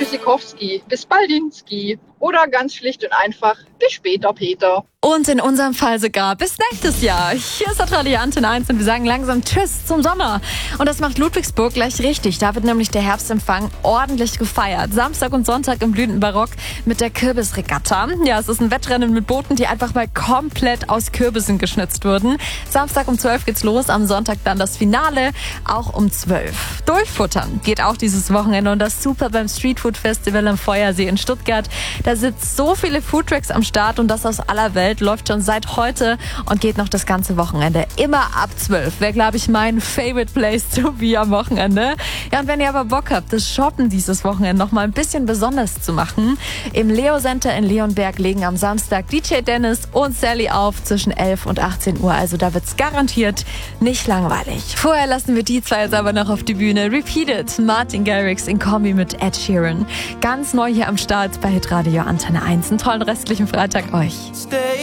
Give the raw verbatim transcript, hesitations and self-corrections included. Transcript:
Tschüssikowski, bis baldinski. Oder ganz schlicht und einfach, bis später, Peter. Und in unserem Fall sogar bis nächstes Jahr. Hier ist Radio Antenne eins und wir sagen langsam Tschüss zum Sommer. Und das macht Ludwigsburg gleich richtig. Da wird nämlich der Herbstempfang ordentlich gefeiert. Samstag und Sonntag im blühenden Barock mit der Kürbisregatta. Ja, es ist ein Wettrennen mit Booten, die einfach mal komplett aus Kürbissen geschnitzt wurden. Samstag um zwölf geht's los, am Sonntag dann das Finale, auch um zwölf. Durchfuttern geht auch dieses Wochenende und das super beim Streetfood Festival am Feuersee in Stuttgart. Da sind so viele Foodtracks am Start und das aus aller Welt. Läuft schon seit heute und geht noch das ganze Wochenende. Immer ab zwölf. Wäre, glaube ich, mein Favorite Place to be am Wochenende. Ja, und wenn ihr aber Bock habt, das Shoppen dieses Wochenende noch mal ein bisschen besonders zu machen, im Leo Center in Leonberg legen am Samstag D J Dennis und Sally auf zwischen elf und achtzehn Uhr. Also da wird's garantiert nicht langweilig. Vorher lassen wir die zwei jetzt aber noch auf die Bühne. Repeated, Martin Garrix in Kombi mit Ed Sheeran. Ganz neu hier am Start bei Hitradio Antenne eins. Einen tollen restlichen Freitag euch. Stay